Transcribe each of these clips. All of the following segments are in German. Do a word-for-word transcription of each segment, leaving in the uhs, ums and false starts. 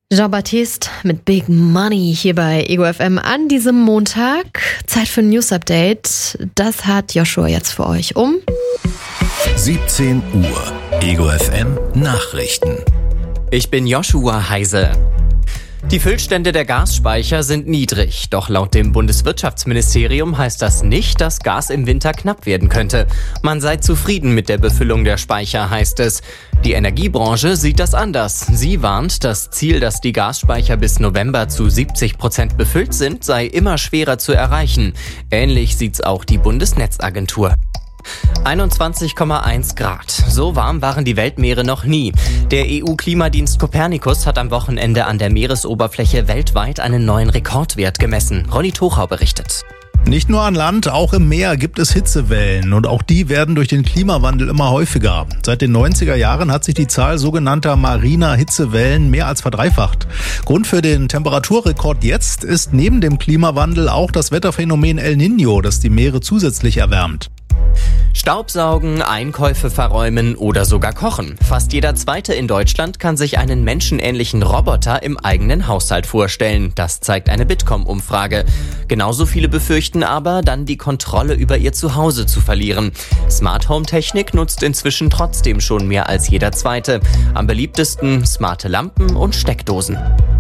Jean-Baptiste mit Big Money hier bei Ego F M an diesem Montag. Zeit für ein News-Update. Das hat Joshua jetzt für euch um siebzehn Uhr. Ego F M Nachrichten. Ich bin Joshua Heise. Die Füllstände der Gasspeicher sind niedrig, doch laut dem Bundeswirtschaftsministerium heißt das nicht, dass Gas im Winter knapp werden könnte. Man sei zufrieden mit der Befüllung der Speicher, heißt es. Die Energiebranche sieht das anders. Sie warnt, das Ziel, dass die Gasspeicher bis November zu siebzig Prozent befüllt sind, sei immer schwerer zu erreichen. Ähnlich sieht's auch die Bundesnetzagentur. einundzwanzig Komma eins Grad. So warm waren die Weltmeere noch nie. Der E U-Klimadienst Copernicus hat am Wochenende an der Meeresoberfläche weltweit einen neuen Rekordwert gemessen. Ronny Tochau berichtet. Nicht nur an Land, auch im Meer gibt es Hitzewellen und auch die werden durch den Klimawandel immer häufiger. Seit den neunziger Jahren hat sich die Zahl sogenannter mariner Hitzewellen mehr als verdreifacht. Grund für den Temperaturrekord jetzt ist neben dem Klimawandel auch das Wetterphänomen El Niño, das die Meere zusätzlich erwärmt. Staubsaugen, Einkäufe verräumen oder sogar kochen. Fast jeder Zweite in Deutschland kann sich einen menschenähnlichen Roboter im eigenen Haushalt vorstellen. Das zeigt eine Bitkom-Umfrage. Genauso viele befürchten aber, dann die Kontrolle über ihr Zuhause zu verlieren. Smart Home Technik nutzt inzwischen trotzdem schon mehr als jeder Zweite. Am beliebtesten smarte Lampen und Steckdosen.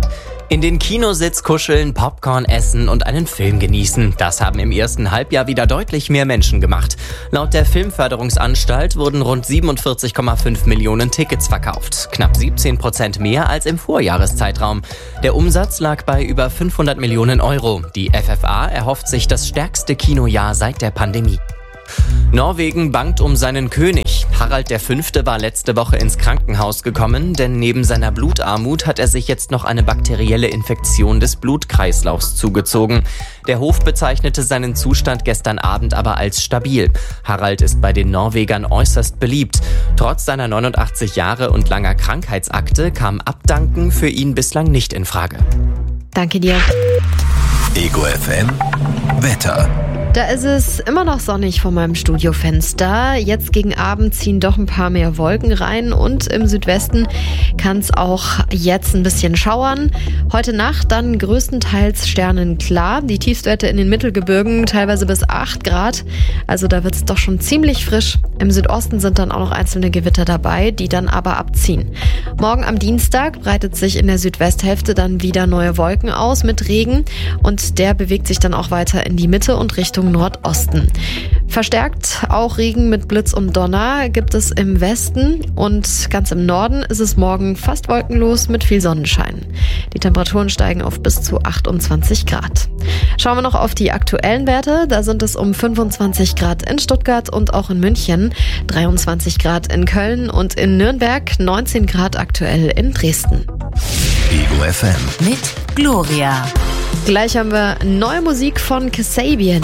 In den Kinositz kuscheln, Popcorn essen und einen Film genießen. Das haben im ersten Halbjahr wieder deutlich mehr Menschen gemacht. Laut der Filmförderungsanstalt wurden rund siebenundvierzig Komma fünf Millionen Tickets verkauft. Knapp siebzehn Prozent mehr als im Vorjahreszeitraum. Der Umsatz lag bei über fünfhundert Millionen Euro. Die F F A erhofft sich das stärkste Kinojahr seit der Pandemie. Norwegen bangt um seinen König. Harald der Fünfte war letzte Woche ins Krankenhaus gekommen, denn neben seiner Blutarmut hat er sich jetzt noch eine bakterielle Infektion des Blutkreislaufs zugezogen. Der Hof bezeichnete seinen Zustand gestern Abend aber als stabil. Harald ist bei den Norwegern äußerst beliebt. Trotz seiner neunundachtzig Jahre und langer Krankheitsakte kam Abdanken für ihn bislang nicht in Frage. Danke dir. Ego F M Wetter. Da ist es immer noch sonnig vor meinem Studiofenster. Jetzt gegen Abend ziehen doch ein paar mehr Wolken rein und im Südwesten kann es auch jetzt ein bisschen schauern. Heute Nacht dann größtenteils sternenklar. Die Tiefstwerte in den Mittelgebirgen teilweise bis acht Grad. Also da wird es doch schon ziemlich frisch. Im Südosten sind dann auch noch einzelne Gewitter dabei, die dann aber abziehen. Morgen am Dienstag breitet sich in der Südwesthälfte dann wieder neue Wolken aus mit Regen und der bewegt sich dann auch weiter in die Mitte und Richtung Nordosten. Verstärkt auch Regen mit Blitz und Donner gibt es im Westen und ganz im Norden ist es morgen fast wolkenlos mit viel Sonnenschein. Die Temperaturen steigen auf bis zu achtundzwanzig Grad. Schauen wir noch auf die aktuellen Werte. Da sind es um fünfundzwanzig Grad in Stuttgart und auch in München, dreiundzwanzig Grad in Köln und in Nürnberg, neunzehn Grad aktuell in Dresden. Ego F M mit Gloria. Gleich haben wir neue Musik von Kasabian.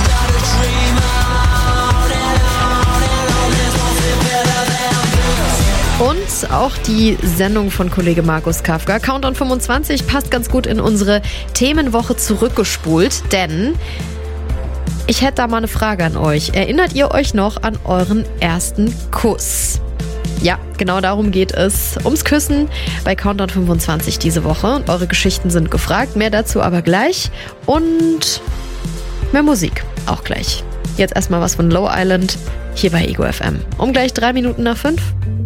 Und auch die Sendung von Kollege Markus Kafka, Countdown fünfundzwanzig, passt ganz gut in unsere Themenwoche zurückgespult, denn ich hätte da mal eine Frage an euch. Erinnert ihr euch noch an euren ersten Kuss? Ja, genau darum geht es. Ums Küssen bei Countdown fünfundzwanzig diese Woche. Und eure Geschichten sind gefragt. Mehr dazu aber gleich. Und mehr Musik auch gleich. Jetzt erstmal was von Low Island hier bei Ego F M. Um gleich drei Minuten nach fünf.